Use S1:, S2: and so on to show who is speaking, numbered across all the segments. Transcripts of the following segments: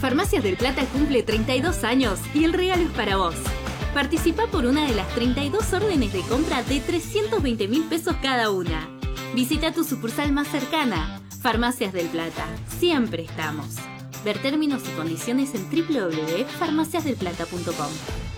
S1: Farmacias del Plata cumple 32 años y el regalo es para vos. Participa por una de las 32 órdenes de compra de 320.000 pesos cada una. Visita tu sucursal más cercana. Farmacias del Plata. Siempre estamos. Ver términos y condiciones en www.farmaciasdelplata.com.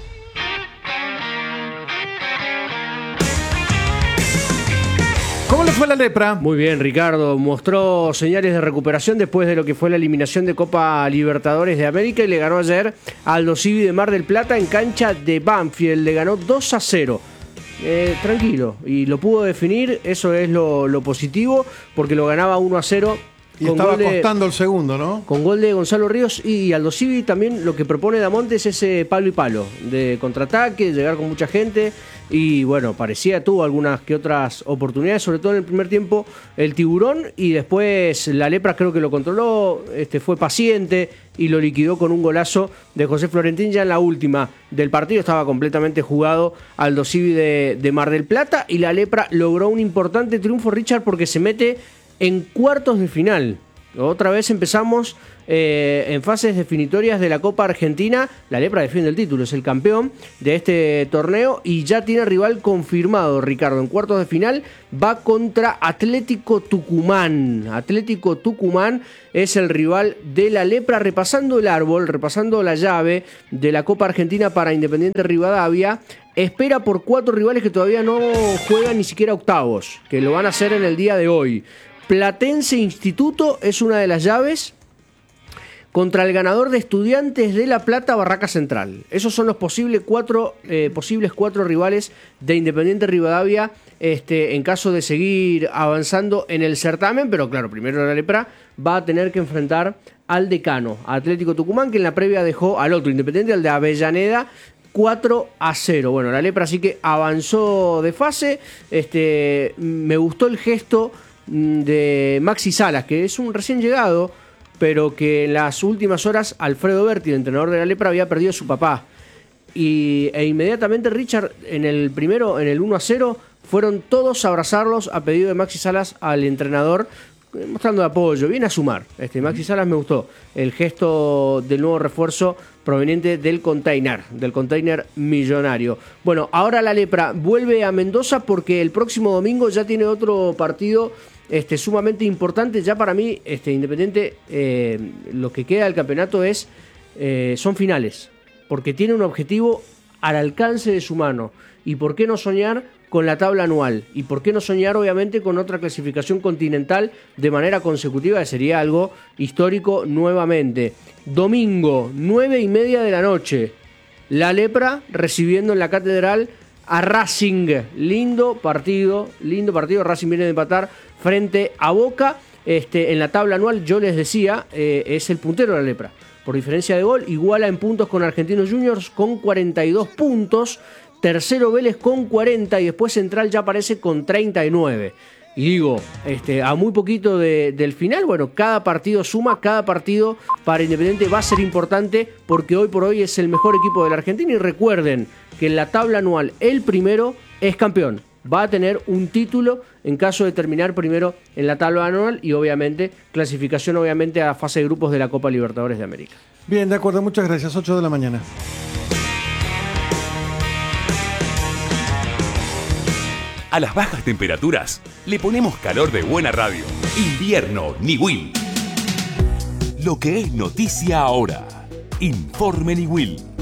S2: ¿Cómo le fue la Lepra?
S3: Muy bien, Ricardo. Mostró señales de recuperación después de lo que fue la eliminación de Copa Libertadores de América y le ganó ayer a Aldo Civi de Mar del Plata en cancha de Banfield. Le ganó 2-0. Tranquilo. Y lo pudo definir, eso es lo positivo, porque lo ganaba 1-0.
S2: Y estaba costando el segundo, ¿no?
S3: Con gol de Gonzalo Ríos y Aldo Civi. También lo que propone Damonte es ese palo y palo de contraataque, llegar con mucha gente. Y bueno, tuvo algunas que otras oportunidades, sobre todo en el primer tiempo el Tiburón, y después la Lepra creo que lo controló, fue paciente y lo liquidó con un golazo de José Florentín ya en la última del partido. Estaba completamente jugado Aldo Civi de Mar del Plata y la Lepra logró un importante triunfo, Richard, porque se mete en cuartos de final. Otra vez empezamos en fases definitorias de la Copa Argentina. La Lepra defiende el título, es el campeón de este torneo y ya tiene rival confirmado, Ricardo. En cuartos de final va contra Atlético Tucumán. Atlético Tucumán es el rival de la Lepra. Repasando el árbol, repasando la llave de la Copa Argentina para Independiente Rivadavia, espera por 4 rivales que todavía no juegan ni siquiera octavos, que lo van a hacer en el día de hoy. Platense Instituto es una de las llaves contra el ganador de Estudiantes de La Plata, Barraca Central. Esos son los posibles cuatro rivales de Independiente Rivadavia en caso de seguir avanzando en el certamen. Pero claro, primero la Lepra va a tener que enfrentar al decano, a Atlético Tucumán, que en la previa dejó al otro Independiente, al de Avellaneda, 4-0. Bueno, la Lepra sí que avanzó de fase. Me gustó el gesto de Maxi Salas, que es un recién llegado, pero que en las últimas horas Alfredo Berti, el entrenador de la Lepra, había perdido a su papá. E inmediatamente, Richard, en el 1-0, fueron todos a abrazarlos a pedido de Maxi Salas al entrenador, mostrando apoyo, viene a sumar. Maxi Salas me gustó el gesto del nuevo refuerzo proveniente del container millonario. Bueno, ahora la Lepra vuelve a Mendoza porque el próximo domingo ya tiene otro partido sumamente importante. Ya para mí, Independiente, lo que queda del campeonato son finales, porque tiene un objetivo al alcance de su mano. ¿Y por qué no soñar con la tabla anual? ¿Y por qué no soñar, obviamente, con otra clasificación continental de manera consecutiva? Que sería algo histórico nuevamente. Domingo, 9:30 de la noche. La Lepra recibiendo en la Catedral a Racing. Lindo partido. Racing viene de empatar frente a Boca. En la tabla anual, yo les decía, es el puntero de la Lepra. Por diferencia de gol, iguala en puntos con Argentinos Juniors con 42 puntos. Tercero Vélez con 40 y después Central ya aparece con 39. Y digo, a muy poquito del final, bueno, cada partido suma, cada partido para Independiente va a ser importante porque hoy por hoy es el mejor equipo de la Argentina. Y recuerden que en la tabla anual el primero es campeón. Va a tener un título en caso de terminar primero en la tabla anual y obviamente clasificación a la fase de grupos de la Copa Libertadores de América.
S2: Bien, de acuerdo, muchas gracias. 8 de la mañana.
S4: A las bajas temperaturas le ponemos calor de buena radio. Invierno Niwil. Lo que es noticia ahora. Informe Niwil.